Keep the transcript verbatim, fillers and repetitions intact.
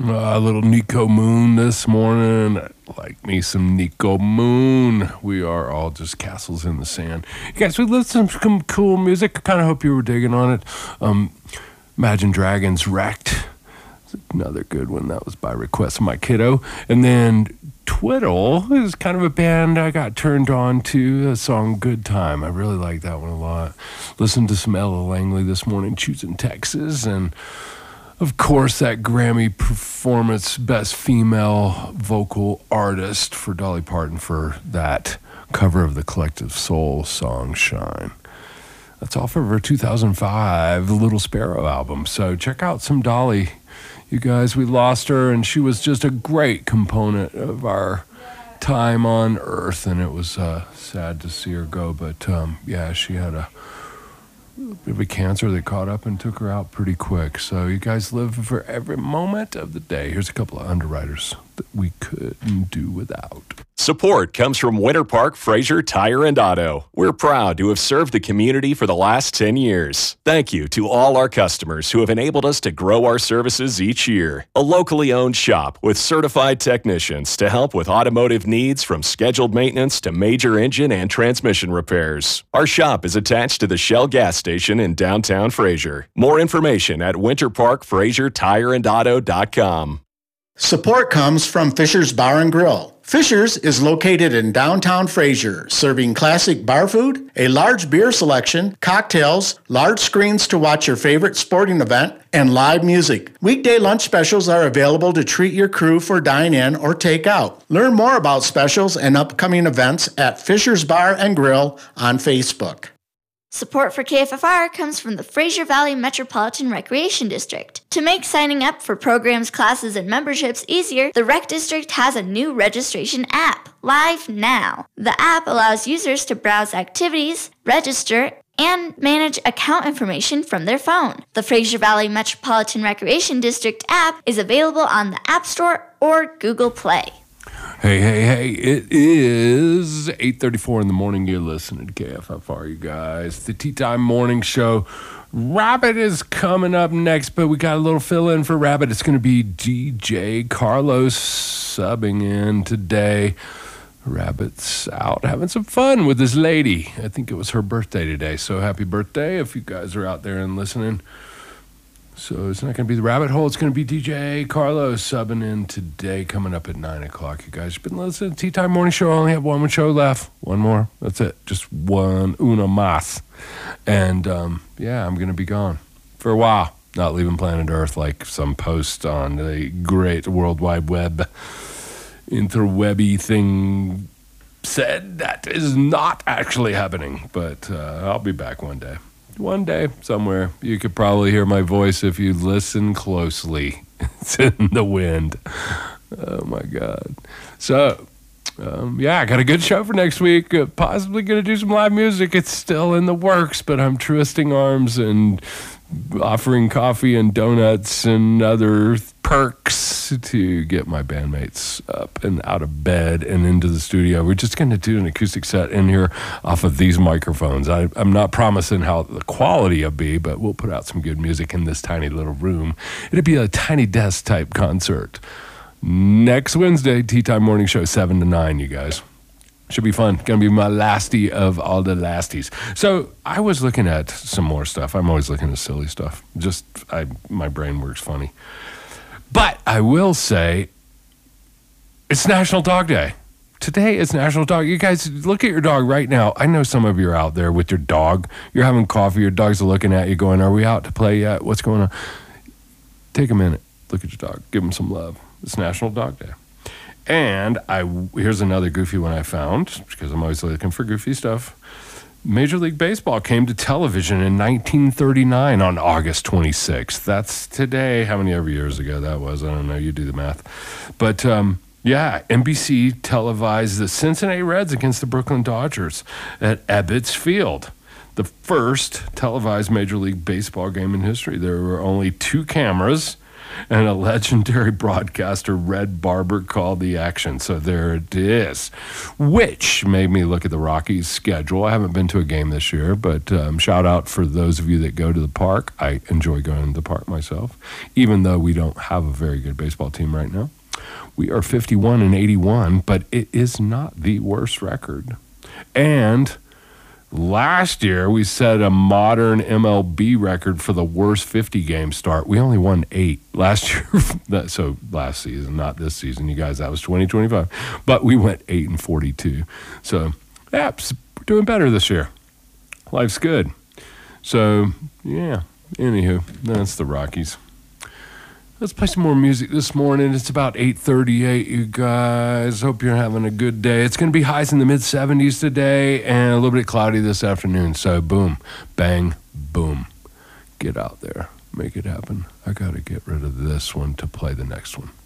Uh, a little Nico Moon this morning. Like me some Nico Moon. We are all just castles in the sand. You guys, we listened to some cool music. I kind of hope you were digging on it. Um, Imagine Dragons Wrecked. Another good one. That was by request of my kiddo. And then Twiddle is kind of a band I got turned on to. The song Good Time. I really like that one a lot. Listened to some Ella Langley this morning, Choosing Texas. And of course, that Grammy Performance Best Female Vocal Artist for Dolly Parton for that cover of the Collective Soul song Shine. That's off of her two thousand five Little Sparrow album. So check out some Dolly. You guys, we lost her, and she was just a great component of our time on Earth, and it was uh, sad to see her go. But um, yeah, she had a bit of a cancer that caught up and took her out pretty quick. So you guys live for every moment of the day. Here's a couple of underwriters that we couldn't do without. Support comes from Winter Park Fraser Tire and Auto. We're proud to have served the community for the last ten years. Thank you to all our customers who have enabled us to grow our services each year. A locally owned shop with certified technicians to help with automotive needs from scheduled maintenance to major engine and transmission repairs. Our shop is attached to the Shell gas station in downtown Fraser. More information at winter park fraser tire and auto dot com. Support comes from Fisher's Bar and Grill. Fisher's is located in downtown Fraser, serving classic bar food, a large beer selection, cocktails, large screens to watch your favorite sporting event, and live music. Weekday lunch specials are available to treat your crew for dine-in or take-out. Learn more about specials and upcoming events at Fisher's Bar and Grill on Facebook. Support for K F F R comes from the Fraser Valley Metropolitan Recreation District. To make signing up for programs, classes, and memberships easier, the Rec District has a new registration app, live now. The app allows users to browse activities, register, and manage account information from their phone. The Fraser Valley Metropolitan Recreation District app is available on the App Store or Google Play. Hey, hey, hey, it is eight thirty-four in the morning. You're listening to K F F R, you guys. The Tea Time Morning Show. Rabbit is coming up next, but we got a little fill-in for Rabbit. It's going to be D J Carlos subbing in today. Rabbit's out having some fun with his lady. I think it was her birthday today, so happy birthday if you guys are out there and listening. So it's not going to be the Rabbit Hole. It's going to be D J Carlos subbing in today, coming up at nine o'clock. You guys have been listening to Tea Time Morning Show. I only have one more show left. One more. That's it. Just one. Uno más. And, um, yeah, I'm going to be gone for a while. Not leaving planet Earth like some post on the great World Wide Web interwebby thing said. That is not actually happening. But uh, I'll be back one day. One day, somewhere, you could probably hear my voice if you listen closely. It's in the wind. Oh, my God. So, um, yeah, I got a good show for next week. Uh, possibly going to do some live music. It's still in the works, but I'm twisting arms and offering coffee and donuts and other perks to get my bandmates up and out of bed and into the studio. We're just going to do an acoustic set in here off of these microphones. I, I'm not promising how the quality will be, but we'll put out some good music in this tiny little room. It'll be a tiny desk type concert. Next Wednesday, Tea Time Morning Show, seven to nine, you guys. Should be fun. Going to be my lastie of all the lasties. So I was looking at some more stuff. I'm always looking at silly stuff. Just, I, my brain works funny. But I will say, it's National Dog Day. Today is National Dog. You guys, look at your dog right now. I know some of you are out there with your dog. You're having coffee. Your dog's looking at you going, are we out to play yet? What's going on? Take a minute. Look at your dog. Give him some love. It's National Dog Day. And I here's another goofy one I found, because I'm always looking for goofy stuff. Major League Baseball came to television in nineteen thirty-nine on August twenty-sixth. That's today. How many ever years ago that was? I don't know. You do the math. But, um, yeah, N B C televised the Cincinnati Reds against the Brooklyn Dodgers at Ebbets Field. The first televised Major League Baseball game in history. There were only two cameras and a legendary broadcaster, Red Barber, called the action. So there it is, which made me look at the Rockies' schedule. I haven't been to a game this year, but um, shout out for those of you that go to the park. I enjoy going to the park myself, even though we don't have a very good baseball team right now. We are fifty-one and eighty-one, but it is not the worst record. And last year, we set a modern M L B record for the worst fifty-game start. We only won eight last year. So last season, not this season, you guys. That was twenty twenty-five. But we went eight and forty-two. So, yeah, we're doing better this year. Life's good. So, yeah, anywho, that's the Rockies. Let's play some more music this morning. It's about eight thirty-eight, you guys. Hope you're having a good day. It's going to be highs in the mid seventies today and a little bit cloudy this afternoon. So boom, bang, boom. Get out there. Make it happen. I got to get rid of this one to play the next one.